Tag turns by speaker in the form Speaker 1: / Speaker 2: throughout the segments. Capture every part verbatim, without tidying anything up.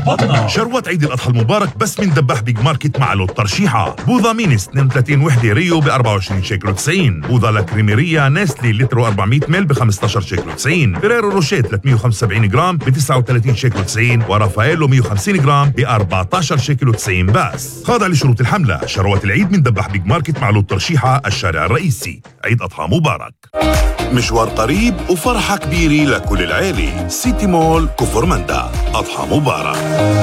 Speaker 1: بطنة.
Speaker 2: شروة عيد الأضحى المبارك بس من دباح بيج ماركت مع لوت ترشيحة. بوظة مينيس اثنين وثلاثين وحدة ريو ب أربعة وعشرين شيكل وتسعين. بوظة لاكريميريا نيستلي لتر وأربعمية مل ب خمسة عشر شيكل وتسعين. فيريرو روشيه ثلاثمية وخمسة وسبعين جرام ب تسعة وثلاثين شيكل وتسعين. ورافايلو مية وخمسين جرام ب أربعة عشر شيكل وتسعين بس. خاضع لشروط الحملة. شروات العيد من دباح بيج ماركت مع لوت ترشيحة الشارع الرئيسي. عيد أضحى مبارك.
Speaker 3: مشوار قريب وفرحة كبيرة لكل العيلة. سيتي مول كفرمندا. أضحى مبارك.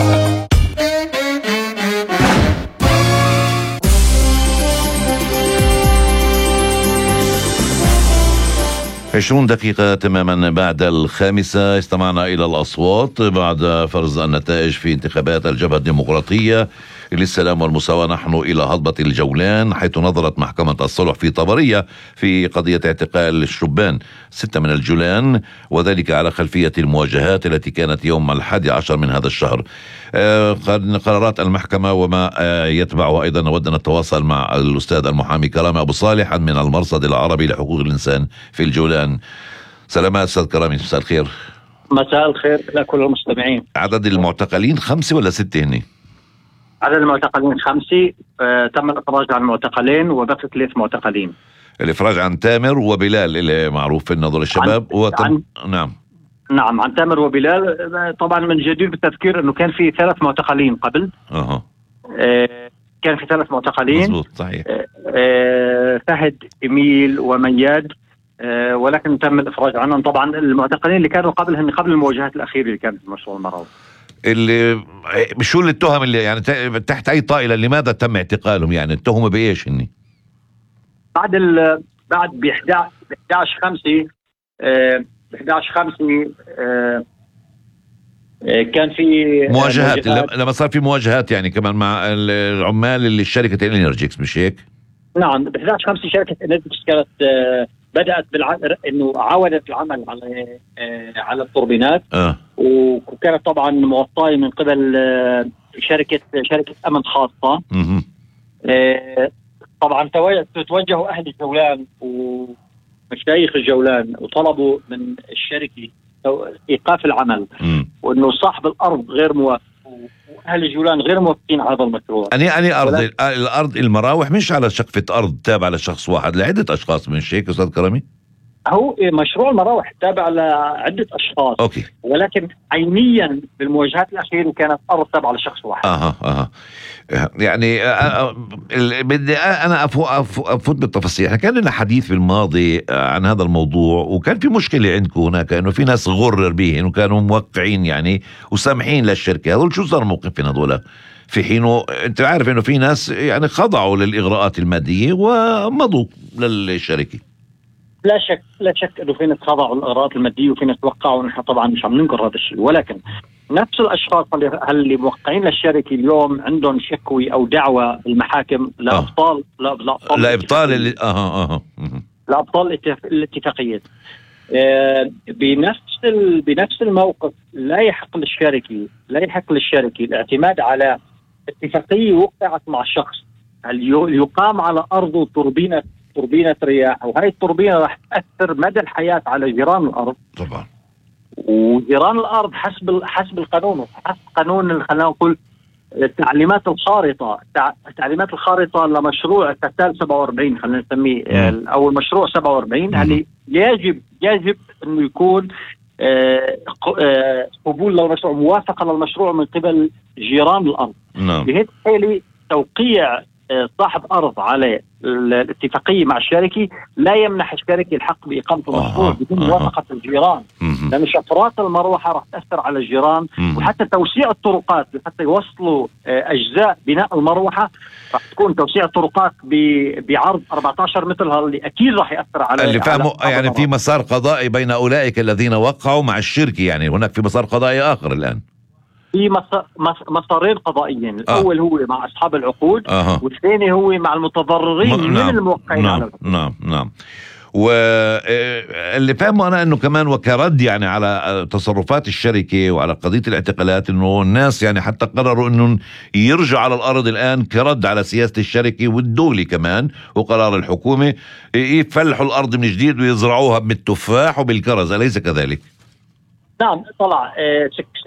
Speaker 4: عشرون دقيقة تماما بعد الخامسة استمعنا إلى الأصوات بعد فرز النتائج في انتخابات الجبهة الديمقراطية للسلام والمساواة. نحن إلى هضبة الجولان حيث نظرت محكمة الصلح في طبرية في قضية اعتقال الشبان ستة من الجولان، وذلك على خلفية المواجهات التي كانت يوم الحادي عشر من هذا الشهر. آه قرارات المحكمة وما آه يتبعها أيضا. نود أن نتواصل مع الأستاذ المحامي كرامي أبو صالح من المرصد العربي لحقوق الإنسان في الجولان. سلامات أستاذ كرامي، مساء الخير.
Speaker 5: مساء الخير لكل المستمعين.
Speaker 4: عدد المعتقلين خمسة ولا ستة هني؟
Speaker 5: عدد المعتقلين خمسة. آه تم الإفراج عن المعتقلين وبقي ثلاث معتقلين.
Speaker 4: الإفراج عن تامر وبلال اللي معروف في النظر الشباب
Speaker 5: عن...
Speaker 4: وتم...
Speaker 5: عن...
Speaker 4: نعم
Speaker 5: نعم عن تامر وبلال. طبعا من جديد بالتذكير أنه كان في ثلاث معتقلين قبل.
Speaker 4: أه.
Speaker 5: آه كان في ثلاث معتقلين.
Speaker 4: مزبوط صحيح.
Speaker 5: آه آه فهد إميل ومياد، آه ولكن تم الإفراج عنهم. طبعا المعتقلين اللي كانوا قبل هن قبل المواجهات الأخيرة اللي كانت في مشروع المراوي.
Speaker 4: اللي شو التهم اللي يعني تحت أي طائلة لماذا تم اعتقالهم؟ يعني التهمة بإيش هني؟
Speaker 5: بعد ال بعد ب إحدى عشر خمسة ب إحدى عشر خمسة كان في
Speaker 4: مواجهات. لما صار في مواجهات يعني كمان مع العمال اللي شركة إنرجيكس، مش هيك؟
Speaker 5: نعم ب إحدى عشر خمسة شركة إنرجيكس كانت بدأت بالع... إنه عاودت العمل على على التوربينات.
Speaker 4: آه.
Speaker 5: وكانت طبعا موطاية من قبل شركة شركة أمن خاصة. آه طبعا توجهوا أهل الجولان ومشايخ الجولان وطلبوا من الشركة إيقاف العمل، وإنه صاحب الأرض غير موافق وأهل الجولان غير موافقين على هذا المشروع.
Speaker 4: أني أني أرض الأرض المراوح مش على شقفة أرض تابعة لشخص واحد، لعدة أشخاص، من شيء أستاذ كرامي؟
Speaker 5: هو مشروع المراوح تابع لعدة أشخاص.
Speaker 4: أوكي.
Speaker 5: ولكن عينيا بالمواجهات الأخيرة كانت أرض تابعة لشخص واحد.
Speaker 4: أها أها يعني بدي أنا أفوت بالتفاصيل. احنا كان لنا حديث في الماضي عن هذا الموضوع، وكان في مشكلة عندكم هناك إنه في ناس غرر به إنه كانوا موقعين يعني وسامحين للشركة. هذول شو صار موقفين هذول؟ في حينه أنت عارف إنه في ناس يعني خضعوا للإغراءات المادية ومضوا للشركة.
Speaker 5: لا شك لا شك انه في ناس خضعوا الاغراض الماديه وفي ناس وقعوا، ونحن طبعا مش عم ننكر هذا الشيء، ولكن نفس الاشخاص اللي اللي موقعين للشركه اليوم عندهم شكوى او دعوه المحاكم لابطال
Speaker 4: لا لابطال لابطال اللي اها اها
Speaker 5: لابطال الاتفاقيات. آه بنفس ال... بنفس الموقف لا يحق للشركه لا يحق للشركه الاعتماد على اتفاقيه وقعت مع شخص يقام على ارضه توربينه توربينة رياح، وهي التوربينة راح تأثر مدى الحياة على جيران الأرض
Speaker 4: طبعا.
Speaker 5: وجيران الأرض حسب حسب القانون حسب قانون خلينا نقول التعليمات الخارطة التعليمات الخارطة لمشروع تتال سبعة وأربعين خلينا نسميه أو المشروع سبعة وأربعين اللي يجب يجب إنه يكون قبول للمشروع، موافقة للمشروع من قبل جيران الأرض.
Speaker 4: نعم.
Speaker 5: بهذه الحالة توقيع صاحب أرض على الاتفاقية مع الشركة لا يمنح الشركة الحق بإقامة المشروع بدون موافقة الجيران، لأن شفرات المروحة راح تأثر على الجيران. مم. وحتى توسيع الطرقات حتى يوصلوا أجزاء بناء المروحة راح تكون توسيع الطرقات بعرض أربعة عشر متر، اللي أكيد راح يأثر على
Speaker 4: اللي فهموا يعني في مسار قضائي بين أولئك الذين وقعوا مع الشركة، يعني هناك في مسار قضائي آخر الآن.
Speaker 5: في مسارين قضائيين، الأول آه. هو مع أصحاب العقود
Speaker 4: آه.
Speaker 5: والثاني هو مع المتضررين م... من
Speaker 4: نعم.
Speaker 5: الموقعين
Speaker 4: نعم.
Speaker 5: على العقود.
Speaker 4: نعم نعم واللي فهمه أنا أنه كمان وكرد يعني على تصرفات الشركة وعلى قضية الاعتقالات، أنه الناس يعني حتى قرروا أنه يرجعوا على الأرض الآن كرد على سياسة الشركة والدولة كمان وقرار الحكومة يفلحوا الأرض من جديد ويزرعوها بالتفاح وبالكرز، أليس كذلك؟
Speaker 5: نعم طلع